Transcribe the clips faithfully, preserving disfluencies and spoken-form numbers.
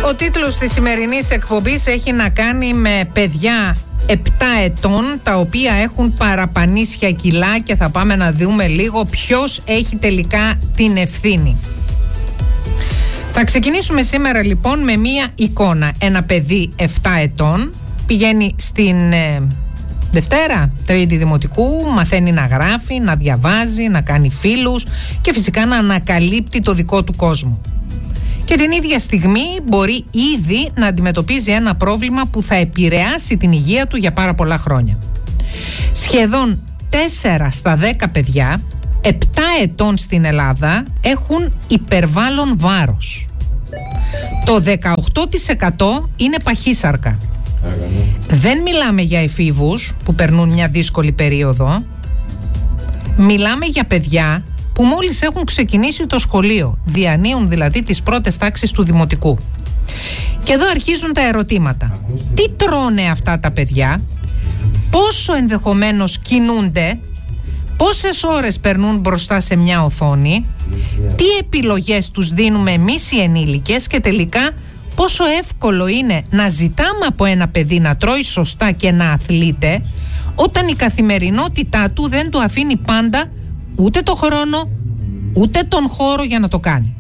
Ο τίτλος της σημερινής εκπομπής έχει να κάνει με παιδιά επτά ετών τα οποία έχουν παραπανίσια κιλά και θα πάμε να δούμε λίγο ποιος έχει τελικά την ευθύνη. Θα ξεκινήσουμε σήμερα λοιπόν με μία εικόνα. Ένα παιδί επτά ετών πηγαίνει στην ε, Δευτέρα, Τρίτη Δημοτικού, μαθαίνει να γράφει, να διαβάζει, να κάνει φίλους και φυσικά να ανακαλύπτει το δικό του κόσμο. Και την ίδια στιγμή μπορεί ήδη να αντιμετωπίζει ένα πρόβλημα που θα επηρεάσει την υγεία του για πάρα πολλά χρόνια. Σχεδόν τέσσερα στα δέκα παιδιά επτά ετών στην Ελλάδα έχουν υπερβάλλον βάρος. Το δεκαοκτώ τοις εκατό είναι παχύσαρκα. Δεν μιλάμε για εφήβους που περνούν μια δύσκολη περίοδο. Μιλάμε για παιδιά που μόλις έχουν ξεκινήσει το σχολείο, διανύουν δηλαδή τις πρώτες τάξεις του δημοτικού. Και εδώ αρχίζουν τα ερωτήματα. Τι τρώνε αυτά τα παιδιά, πόσο ενδεχομένως κινούνται, πόσες ώρες περνούν μπροστά σε μια οθόνη, τι επιλογές τους δίνουμε εμείς οι ενήλικες και τελικά πόσο εύκολο είναι να ζητάμε από ένα παιδί να τρώει σωστά και να αθλείται όταν η καθημερινότητά του δεν του αφήνει πάντα ούτε το χρόνο ούτε τον χώρο για να το κάνει.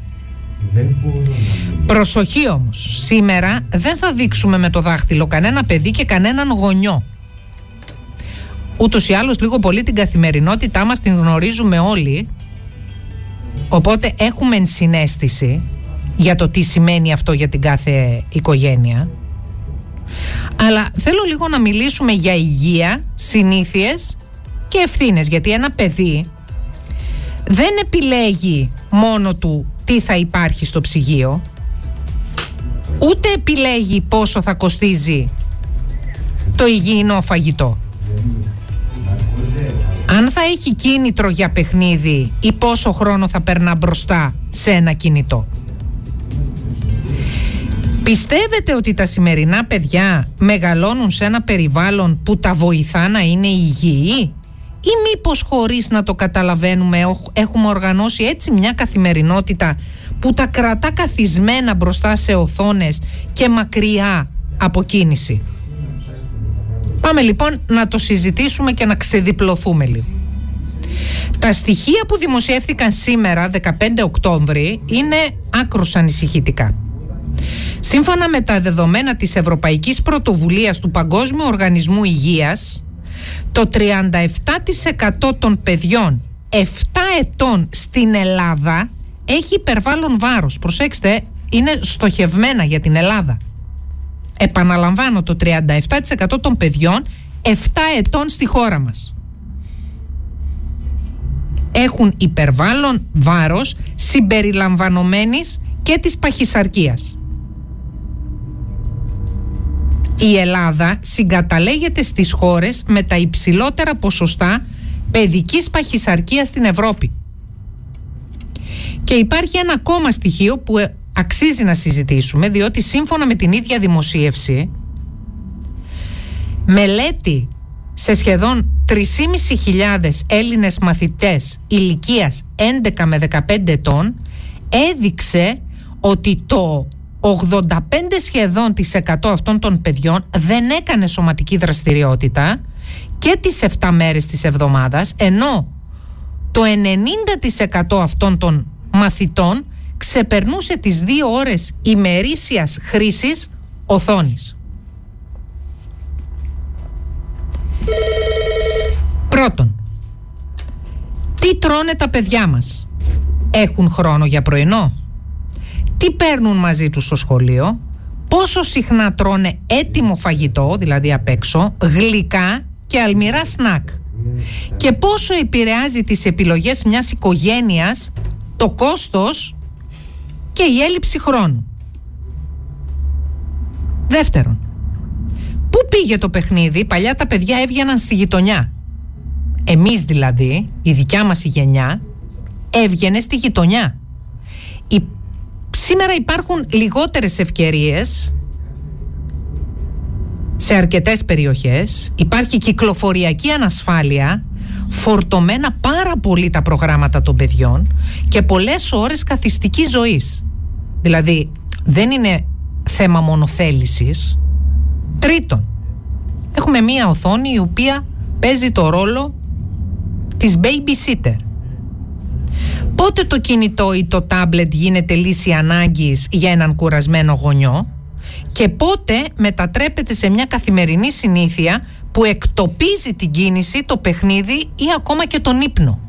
Προσοχή όμως, σήμερα δεν θα δείξουμε με το δάχτυλο κανένα παιδί και κανέναν γονιό. Ούτως ή άλλως λίγο πολύ την καθημερινότητά μας την γνωρίζουμε όλοι, οπότε έχουμε ενσυναίσθηση για το τι σημαίνει αυτό για την κάθε οικογένεια. Αλλά θέλω λίγο να μιλήσουμε για υγεία, συνήθειες και ευθύνες, γιατί ένα παιδί δεν επιλέγει μόνο του τι θα υπάρχει στο ψυγείο, ούτε επιλέγει πόσο θα κοστίζει το υγιεινό φαγητό. Αν θα έχει κίνητρο για παιχνίδι ή πόσο χρόνο θα περνά μπροστά σε ένα κινητό. Πιστεύετε ότι τα σημερινά παιδιά μεγαλώνουν σε ένα περιβάλλον που τα βοηθά να είναι υγιεί, ή μήπως χωρίς να το καταλαβαίνουμε έχουμε οργανώσει έτσι μια καθημερινότητα που τα κρατά καθισμένα μπροστά σε οθόνες και μακριά από κίνηση? Πάμε λοιπόν να το συζητήσουμε και να ξεδιπλωθούμε λίγο. Τα στοιχεία που δημοσιεύθηκαν σήμερα δεκαπέντε Οκτώβρη είναι άκρως ανησυχητικά. Σύμφωνα με τα δεδομένα της Ευρωπαϊκής Πρωτοβουλίας του Παγκόσμιου Οργανισμού Υγείας, το τριάντα επτά τοις εκατό των παιδιών επτά ετών στην Ελλάδα έχει υπερβάλλον βάρος. Προσέξτε, είναι στοχευμένα για την Ελλάδα. Επαναλαμβάνω, το τριάντα επτά τοις εκατό των παιδιών επτά ετών στη χώρα μας έχουν υπερβάλλον βάρος συμπεριλαμβανομένης και της παχυσαρκίας. Η Ελλάδα συγκαταλέγεται στις χώρες με τα υψηλότερα ποσοστά παιδικής παχυσαρκίας στην Ευρώπη. Και υπάρχει ένα ακόμα στοιχείο που αξίζει να συζητήσουμε, διότι σύμφωνα με την ίδια δημοσίευση, μελέτη σε σχεδόν τρεις χιλιάδες πεντακόσιους Έλληνες μαθητές ηλικίας έντεκα με δεκαπέντε ετών έδειξε ότι το ογδόντα πέντε σχεδόν της εκατό αυτών των παιδιών δεν έκανε σωματική δραστηριότητα και τις επτά μέρες της εβδομάδας, ενώ το ενενήντα τοις εκατό αυτών των μαθητών ξεπερνούσε τις δύο ώρες ημερήσιας χρήσης οθόνης. Πρώτον, τι τρώνε τα παιδιά μας? Έχουν χρόνο για πρωινό? Τι παίρνουν μαζί τους στο σχολείο? Πόσο συχνά τρώνε έτοιμο φαγητό, δηλαδή απ' έξω, γλυκά και αλμυρά σνακ? Και πόσο επηρεάζει τις επιλογές μιας οικογένειας το κόστος και η έλλειψη χρόνου? Δεύτερον, πού πήγε το παιχνίδι? Παλιά τα παιδιά έβγαιναν στη γειτονιά. Εμείς δηλαδή, η δικιά μας η γενιά, έβγαινε στη γειτονιά. Η... Σήμερα υπάρχουν λιγότερες ευκαιρίες σε αρκετές περιοχές, υπάρχει κυκλοφοριακή ανασφάλεια, φορτωμένα πάρα πολύ τα προγράμματα των παιδιών και πολλές ώρες καθιστικής ζωής. Δηλαδή δεν είναι θέμα μονοθέλησης. Τρίτον, έχουμε μία οθόνη η οποία παίζει το ρόλο της babysitter. Πότε το κινητό ή το τάμπλετ γίνεται λύση ανάγκης για έναν κουρασμένο γονιό και πότε μετατρέπεται σε μια καθημερινή συνήθεια που εκτοπίζει την κίνηση, το παιχνίδι ή ακόμα και τον ύπνο.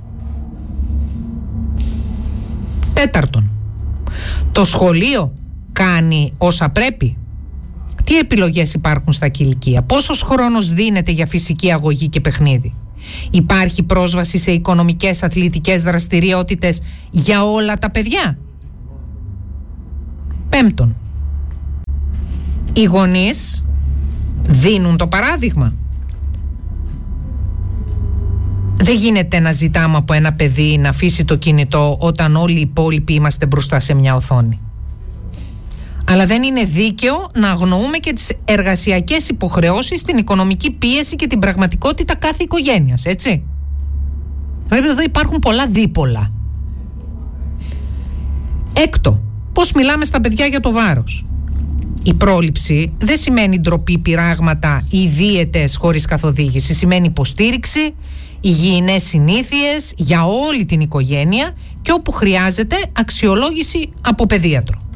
Τέταρτον, το σχολείο κάνει όσα πρέπει. Τι επιλογές υπάρχουν στα κηλικεία, πόσος χρόνος δίνεται για φυσική αγωγή και παιχνίδι. Υπάρχει πρόσβαση σε οικονομικές αθλητικές δραστηριότητες για όλα τα παιδιά. Πέμπτον, οι γονείς δίνουν το παράδειγμα. Δεν γίνεται να ζητάμε από ένα παιδί να αφήσει το κινητό όταν όλοι οι υπόλοιποι είμαστε μπροστά σε μια οθόνη. Αλλά δεν είναι δίκαιο να αγνοούμε και τις εργασιακές υποχρεώσεις, την οικονομική πίεση και την πραγματικότητα κάθε οικογένειας, έτσι. Δηλαδή εδώ υπάρχουν πολλά δίπολα. Έκτο, πώς μιλάμε στα παιδιά για το βάρος. Η πρόληψη δεν σημαίνει ντροπή, πειράγματα ή δίαιτες χωρίς καθοδήγηση. Σημαίνει υποστήριξη, υγιεινές συνήθειες για όλη την οικογένεια και όπου χρειάζεται αξιολόγηση από παιδίατρο.